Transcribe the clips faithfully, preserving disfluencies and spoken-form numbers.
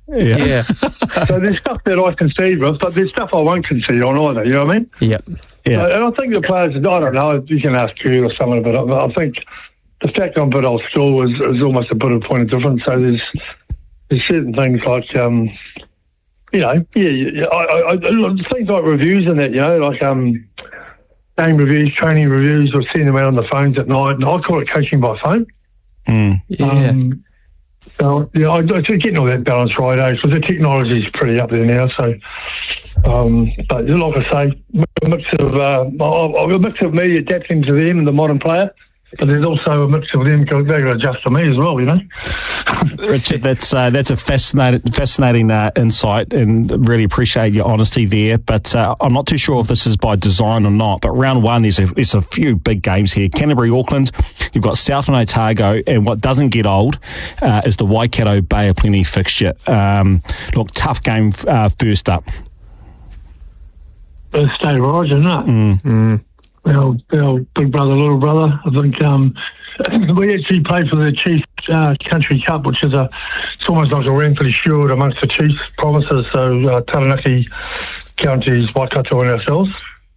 Yeah. yeah. So there's stuff that I concede with, but there's stuff I won't concede on either, you know what I mean? Yep. Yeah. So, and I think the players, I don't know, you can ask Kurt or someone about it, but I think the fact I'm a bit old school is, is almost a bit of a point of difference. So there's there's certain things like, um, you know, yeah, yeah I, I, I, things like reviews and that, you know, like um, game reviews, training reviews, or seeing them out on the phones at night, and I call it coaching by phone. Mm. Yeah. Um, so, yeah, I, I just getting all that balance right, eh? Because the technology is pretty up there now. So, um, but like I say, a mix of uh, a mix of me adapting to them and the modern player. But there's also a mix of them because they've got to adjust to me as well, you know. Richard, that's uh, that's a fascinating fascinating uh, insight, and really appreciate your honesty there. But uh, I'm not too sure if this is by design or not. But round one, there's a, there's a few big games here. Canterbury, Auckland. You've got Southland, Otago, and what doesn't get old uh, is the Waikato Bay of Plenty fixture. Um, look, tough game uh, first up. It's State of Origin, isn't it? Mm. Mm. Our, our big brother, little brother. I think um, we actually played for the Chiefs uh, Country Cup, which is a it's almost like a Ranford Shield amongst the Chiefs provinces. So uh, Taranaki counties, Waikato and ourselves.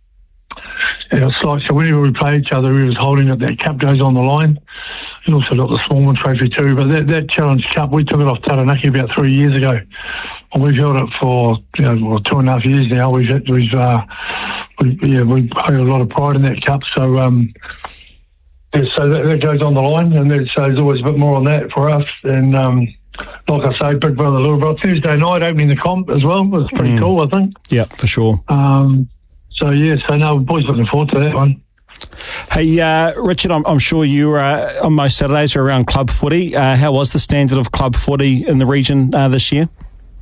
And it's like, so whenever we play each other, we was holding it. That cup goes on the line. And also got the Smallman Trophy too. But that, that Challenge Cup, we took it off Taranaki about three years ago. And we've held it for you know well, two and a half years now. We've we've uh, we, yeah we put a lot of pride in that cup. So um, yeah, so that, that goes on the line, and then, so there's always a bit more on that for us. And um, like I say, big brother, little brother. Thursday night opening the comp as well was pretty mm. cool, I think. Yeah, for sure. Um, so yeah, so no, boys looking forward to that one. Hey, uh, Richard, I'm, I'm sure you uh, on most Saturdays are around club footy. Uh, how was the standard of club footy in the region uh, this year?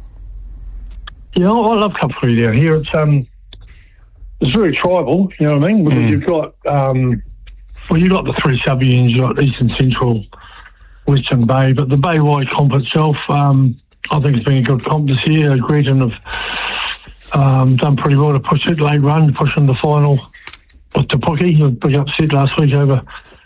Yeah, I love club footy down here. It's um, it's very tribal. You know what I mean? Because mm. you've got um, well, you've got the three sub-unions. You've got Eastern Central, Western Bay, but the Bay-wide comp itself, um, I think it's been a good comp this year. Greeton have um, done pretty well to push it late run, pushing the final with Te Puke. A big upset last week over.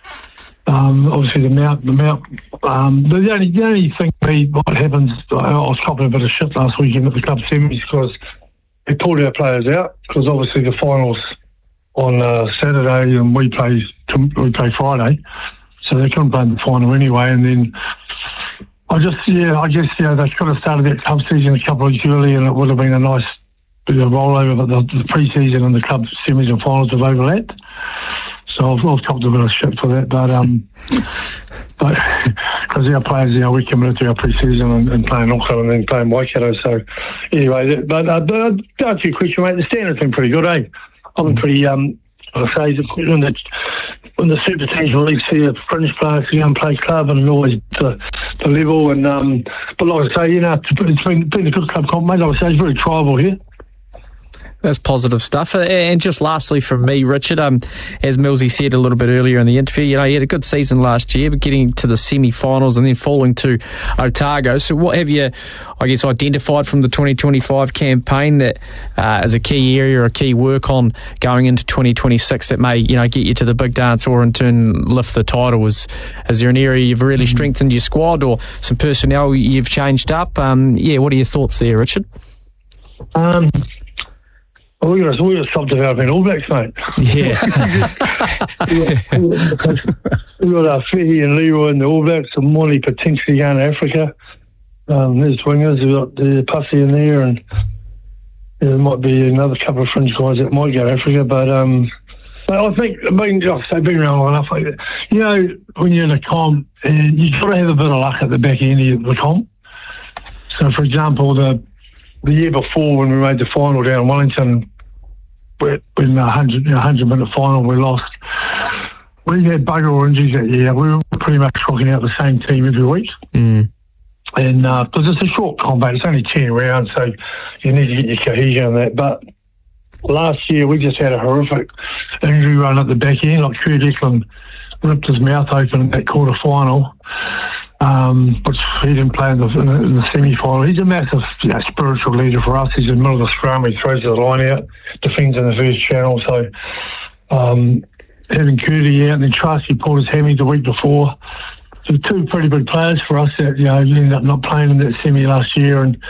Um, obviously, the Mount, the Mount. Um, the only, the only thing me, what happens, I was copping a bit of shit last weekend at the club semis because they pulled our players out because obviously the finals on uh, Saturday and we play we play Friday, so they couldn't play in the final anyway. And then I just, yeah, I guess yeah, they could have started that club season a couple of weeks early, and it would have been a nice bit of rollover. But the, the pre-season and the club semis and finals have overlapped. So I've, I've copped a bit of shit for that, but um, but because our players, you know, we committed to our pre-season and, and playing Auckland and then playing Waikato. So anyway, but, uh, but uh, to answer your question, mate, the standard's been pretty good, eh? I've been pretty, um, I say, when the when the super teams release here, fringe players to go and play club and always the the level. And um, but like I say, you know, it's been, been a good club comp, mate. Like I say, it's very tribal here. That's positive stuff. And just lastly from me, Richard, um, as Millsy said a little bit earlier in the interview, you know, he had a good season last year, but getting to the semi-finals and then falling to Otago. So what have you, I guess, identified from the twenty twenty-five campaign that uh, is a key area or a key work on going into twenty twenty-six that may, you know, get you to the big dance or in turn lift the title? Is, is there an area you've really mm-hmm. strengthened your squad or some personnel you've changed up? Um, yeah, what are your thoughts there, Richard? Um... Well, we're going to stop developing All Blacks, mate. Yeah. We've got our Fehi and Leroy in the All Blacks, and Molly potentially going to Africa. Um, there's wingers, we've got the Pussy in there, and there might be another couple of fringe guys that might go to Africa. But um, I think, I mean, they've been around long enough. You know, when you're in a comp, and you've got to have a bit of luck at the back end of the comp. So, for example, the the year before when we made the final down in Wellington, in a hundred, a hundred minute final, we lost. We had bugger all injuries that year. We were pretty much rocking out the same team every week. Mm. And uh, because it's a short combat, it's only ten rounds, so you need to get your cohesion on that. But last year, we just had a horrific injury run at the back end. Like Kurt Eklund ripped his mouth open in that quarter final. Um, which he didn't play in the, in the, in the semi-final. He's a massive you know, spiritual leader for us. He's in the middle of the scrum. He throws the line out, defends in the first channel. So um, having Curdy out and then Tracy pulled his hammy the week before. So two pretty big players for us that you know ended up not playing in that semi last year. And